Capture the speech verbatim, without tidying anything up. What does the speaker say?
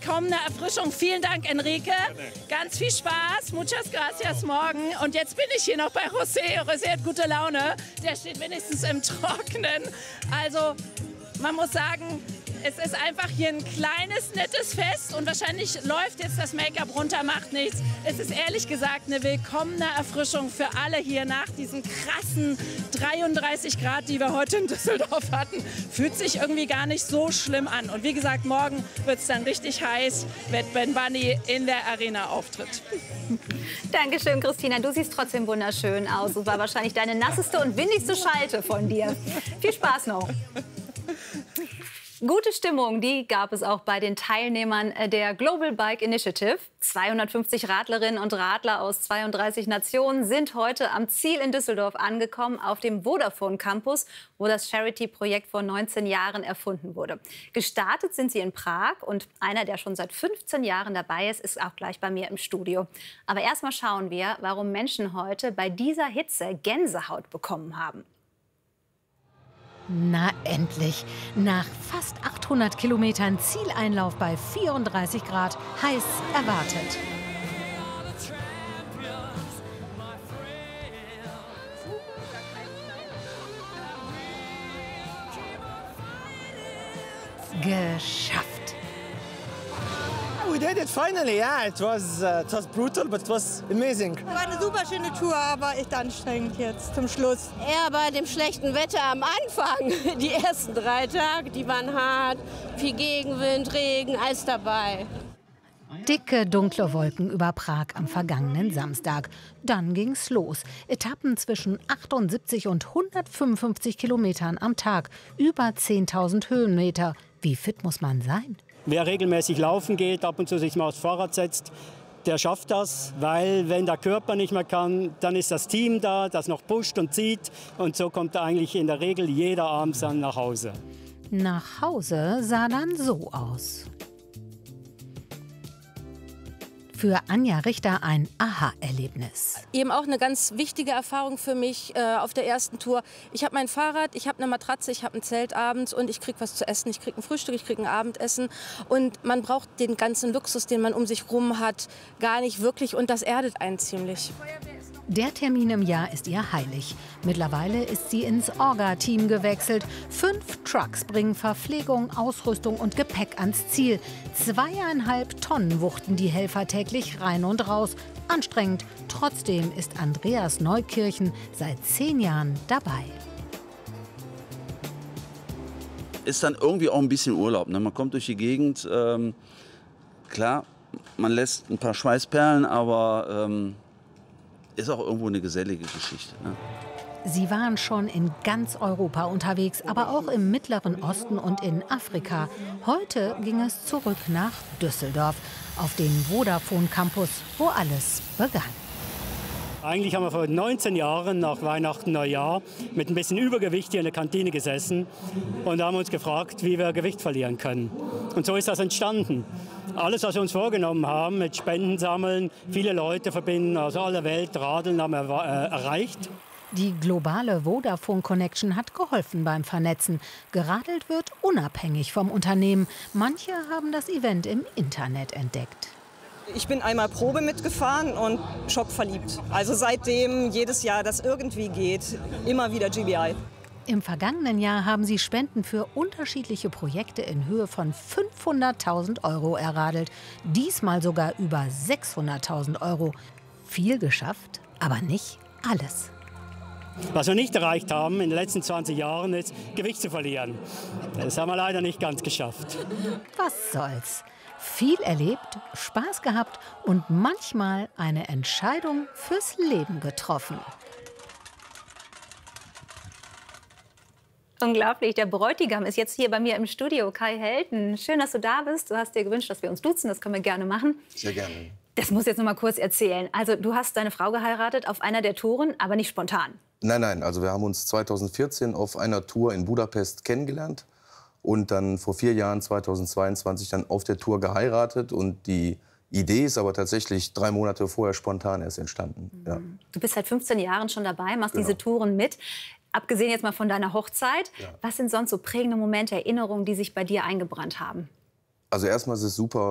Kommende Erfrischung. Vielen Dank, Enrique. Ganz viel Spaß. Muchas gracias morgen. Und jetzt bin ich hier noch bei José. José hat gute Laune. Der steht wenigstens im Trocknen. Also, man muss sagen, es ist einfach hier ein kleines, nettes Fest. Und wahrscheinlich läuft jetzt das Make-up runter, macht nichts. Es ist ehrlich gesagt eine willkommene Erfrischung für alle hier nach diesen krassen dreiunddreißig Grad, die wir heute in Düsseldorf hatten. Fühlt sich irgendwie gar nicht so schlimm an. Und wie gesagt, morgen wird es dann richtig heiß, wenn Ben Bunny in der Arena auftritt. Dankeschön, Christina. Du siehst trotzdem wunderschön aus. Das war wahrscheinlich deine nasseste und windigste Schalte von dir. Viel Spaß noch. Gute Stimmung, die gab es auch bei den Teilnehmern der Global Bike Initiative. zweihundertfünfzig Radlerinnen und Radler aus zweiunddreißig Nationen sind heute am Ziel in Düsseldorf angekommen, auf dem Vodafone Campus, wo das Charity-Projekt vor neunzehn Jahren erfunden wurde. Gestartet sind sie in Prag und einer, der schon seit fünfzehn Jahren dabei ist, ist auch gleich bei mir im Studio. Aber erstmal schauen wir, warum Menschen heute bei dieser Hitze Gänsehaut bekommen haben. Na endlich! Nach fast achthundert Kilometern Zieleinlauf bei vierunddreißig Grad, heiß erwartet. Geschafft! We did it finally, yeah. It was, uh, it was brutal, but it was amazing. War eine super schöne Tour, aber echt anstrengend jetzt zum Schluss. Eher bei dem schlechten Wetter am Anfang. Die ersten drei Tage, die waren hart. Viel Gegenwind, Regen, alles dabei. Dicke, dunkle Wolken über Prag am vergangenen Samstag. Dann ging's los. Etappen zwischen achtundsiebzig und hundertfünfundfünfzig Kilometern am Tag. Über zehntausend Höhenmeter. Wie fit muss man sein? Wer regelmäßig laufen geht, ab und zu sich mal aufs Fahrrad setzt, der schafft das, weil wenn der Körper nicht mehr kann, dann ist das Team da, das noch pusht und zieht. Und so kommt eigentlich in der Regel jeder abends dann nach Hause. Nach Hause sah dann so aus. Für Anja Richter ein Aha-Erlebnis. Eben auch eine ganz wichtige Erfahrung für mich äh, auf der ersten Tour. Ich habe mein Fahrrad, ich habe eine Matratze, ich habe ein Zelt abends und ich kriege was zu essen. Ich kriege ein Frühstück, ich kriege ein Abendessen. Und man braucht den ganzen Luxus, den man um sich rum hat, gar nicht wirklich. Und das erdet einen ziemlich. Der Termin im Jahr ist ihr heilig. Mittlerweile ist sie ins Orga-Team gewechselt. Fünf Trucks bringen Verpflegung, Ausrüstung und Gepäck ans Ziel. Zweieinhalb Tonnen wuchten die Helfer täglich rein und raus. Anstrengend. Trotzdem ist Andreas Neukirchen seit zehn Jahren dabei. Ist dann irgendwie auch ein bisschen Urlaub. Ne? Man kommt durch die Gegend. Ähm, klar, man lässt ein paar Schweißperlen, aber ähm, ist auch irgendwo eine gesellige Geschichte. Ne? Sie waren schon in ganz Europa unterwegs, aber auch im Mittleren Osten und in Afrika. Heute ging es zurück nach Düsseldorf, auf den Vodafone Campus, wo alles begann. Eigentlich haben wir vor neunzehn Jahren nach Weihnachten, Neujahr mit ein bisschen Übergewicht hier in der Kantine gesessen und haben uns gefragt, wie wir Gewicht verlieren können. Und so ist das entstanden. Alles, was wir uns vorgenommen haben, mit Spenden sammeln, viele Leute verbinden aus aller Welt, Radeln haben wir äh, erreicht. Die globale Vodafone Connection hat geholfen beim Vernetzen. Geradelt wird unabhängig vom Unternehmen. Manche haben das Event im Internet entdeckt. Ich bin einmal Probe mitgefahren und schockverliebt. Also seitdem jedes Jahr, das irgendwie geht, immer wieder G B I. Im vergangenen Jahr haben sie Spenden für unterschiedliche Projekte in Höhe von fünfhunderttausend Euro erradelt. Diesmal sogar über sechshunderttausend Euro. Viel geschafft, aber nicht alles. Was wir nicht erreicht haben in den letzten zwanzig Jahren, ist Gewicht zu verlieren. Das haben wir leider nicht ganz geschafft. Was soll's? Viel erlebt, Spaß gehabt und manchmal eine Entscheidung fürs Leben getroffen. Unglaublich, der Bräutigam ist jetzt hier bei mir im Studio, Kai Helten. Schön, dass du da bist. Du hast dir gewünscht, dass wir uns duzen, das können wir gerne machen. Sehr gerne. Das muss ich jetzt noch mal kurz erzählen. Also du hast deine Frau geheiratet auf einer der Touren, aber nicht spontan. Nein, nein, also wir haben uns zweitausendvierzehn auf einer Tour in Budapest kennengelernt und dann vor vier Jahren, zweitausendzweiundzwanzig, dann auf der Tour geheiratet. Und die Idee ist aber tatsächlich drei Monate vorher spontan erst entstanden. Mhm. Ja. Du bist seit fünfzehn Jahren schon dabei, machst Genau. diese Touren mit. Abgesehen jetzt mal von deiner Hochzeit, Ja. was sind sonst so prägende Momente, Erinnerungen, die sich bei dir eingebrannt haben? Also erstmal ist es super,